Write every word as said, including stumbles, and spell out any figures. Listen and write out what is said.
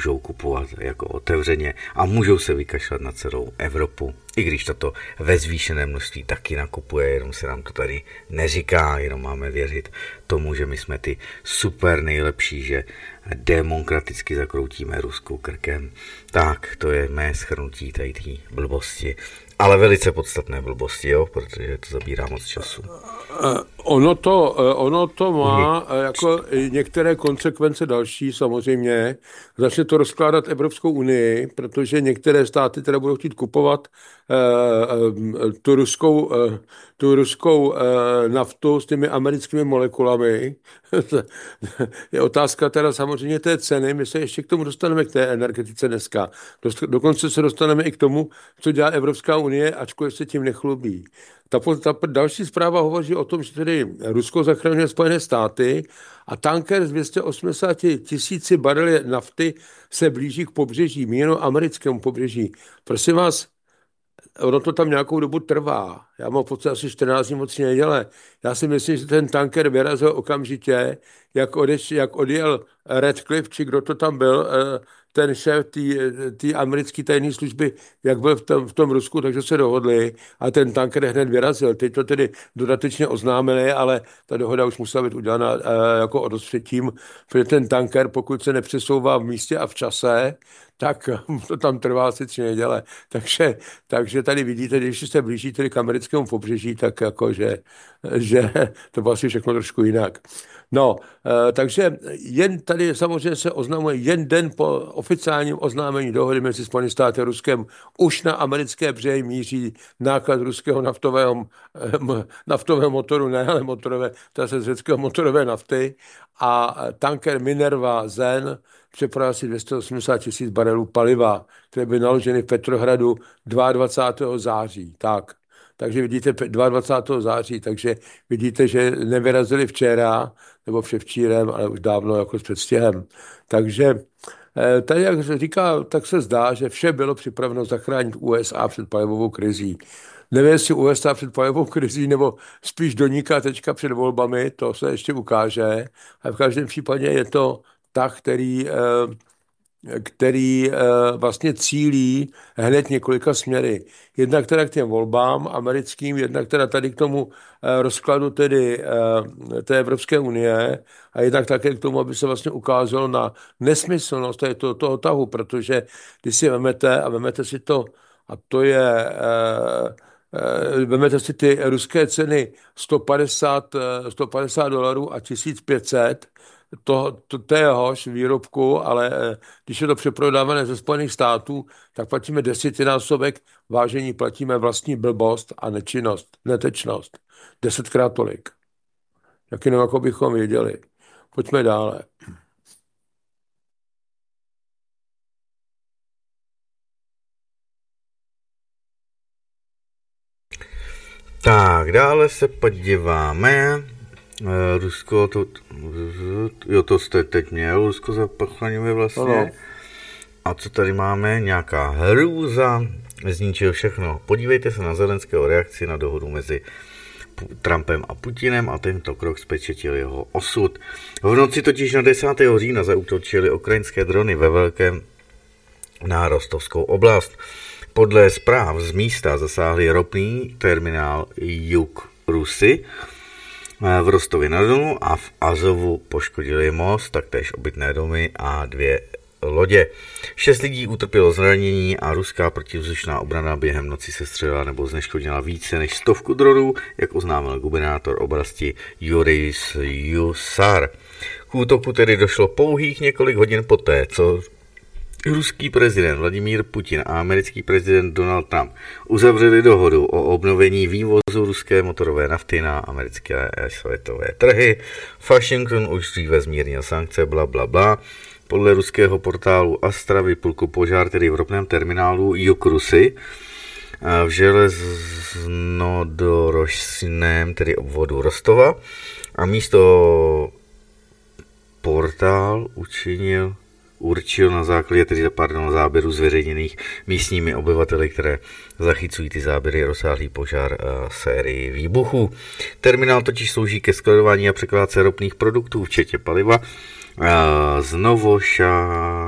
můžou kupovat jako otevřeně a můžou se vykašlat na celou Evropu. I když toto ve zvýšeném množství taky nakupuje, jenom se nám to tady neříká, jenom máme věřit tomu, že my jsme ty super nejlepší, že demokraticky zakroutíme Rusku krkem. Tak, to je mé shrnutí tady té blbosti. Ale velice podstatné blbosti, jo, protože to zabírá moc času. Ono to, ono to má jako některé konsekvence další samozřejmě. Začne to rozkládat Evropskou unii, protože některé státy teda budou chtít kupovat uh, tu ruskou, uh, tu ruskou uh, naftu s těmi americkými molekulami. Je otázka teda samozřejmě té ceny. My se ještě k tomu dostaneme, k té energetice dneska. Dokonce se dostaneme i k tomu, co dělá Evropská unie, ačkoliv se tím nechlubí. Ta, ta další zpráva hovoří o tom, že tedy Rusko zachraňuje Spojené státy a tanker z dvě stě osmdesát tisíci barely nafty se blíží k pobřeží, míněno americkému pobřeží. Prosím vás, ono to tam nějakou dobu trvá. Já mám pocit asi čtrnáct dní moc neděle. Já si myslím, že ten tanker vyrazil okamžitě, jak, odeš, jak odjel Radcliffe, či kdo to tam byl, ten šéf té americké tajné služby, jak byl v tom, v tom Rusku, takže se dohodli a ten tanker hned vyrazil. Teď to tedy dodatečně oznámili, ale ta dohoda už musela být udělána jako o dost předtím, protože ten tanker, pokud se nepřesouvá v místě a v čase, tak to tam trvá asi tři neděle. Takže, takže tady vidíte, když se blíží tedy k americkému pobřeží, tak jako, že, že to bylo asi všechno trošku jinak. No, takže jen tady samozřejmě se oznamuje jen den po oficiálním oznámení dohody mezi Spojenými státy a Ruskem už na americké břehy míří náklad ruského naftového, naftového motoru, ne, ale motorové, to se z řeckého motorové nafty a tanker Minerva Zen přepravil asi dvě stě osmdesát tisíc barelů paliva, které by naloženy v Petrohradu dvacátého druhého září. Tak. Takže vidíte dvacátého druhého září, takže vidíte, že nevyrazili včera, nebo převčírem, ale už dávno jako s předstihem. Takže tady, jak se říká, tak se zdá, že vše bylo připraveno zachránit U S A před palivovou krizí. Nevím, jestli U S A před palivovou krizí, nebo spíš doniká teďka před volbami, to se ještě ukáže. A v každém případě je to tak, který... který vlastně cílí hned několika směry. Jednak teda k těm volbám americkým, jednak teda tady k tomu rozkladu tedy té Evropské unie a jednak také k tomu, aby se vlastně ukázalo na nesmyslnost toho, toho tahu, protože když si vemete a vemete si to, a to je, vemete si ty ruské ceny sto padesát dolarů a tisíc pět set, To, to téhož výrobku, ale když je to přeprodávané ze Spojených států, tak platíme desetinásobek, vážení platíme vlastní blbost a nečinnost, netečnost. Desetkrát tolik. Jak jenom jako bychom věděli. Pojďme dále. Tak, dále se podíváme. Rusko, to, jo, to jste teď měl, Rusko zapachraňuje vlastně. Ano. A co tady máme? Nějaká hrůza, zničil všechno. Podívejte se na Zelenského reakci na dohodu mezi Trumpem a Putinem a tento krok zpečetil jeho osud. V noci totiž na desátého října zaútočili ukrajinské drony ve velkém na Rostovskou oblast. Podle zpráv z místa zasáhli ropný terminál Jug Rusy v Rostově na Donu a v Azovu poškodili most, taktéž obytné domy a dvě lodě. Šest lidí utrpělo zranění a ruská protivzdušná obrana během noci sestřelila nebo zneškodnila více než stovku dronů, jak oznámil gubernátor oblasti Juris Jusar. K útoku tedy došlo pouhých několik hodin poté, co ruský prezident Vladimír Putin a americký prezident Donald Trump uzavřeli dohodu o obnovení vývozu ruské motorové nafty na americké a světové trhy. Washington už dříve zmírnil sankce, bla, bla, bla. Podle ruského portálu Astra vypukl požár tedy v ropném terminálu Jug Rusy v železnodorožném, tedy obvodu Rostova, a místo portál učinil určil na základě tedy, pardon, záběru zveřejněných místními obyvateli, které zachycují ty záběry, rozsáhlý požár a sérii výbuchů. Terminál totiž slouží ke skladování a překládce ropných produktů, včetně paliva, z Novoša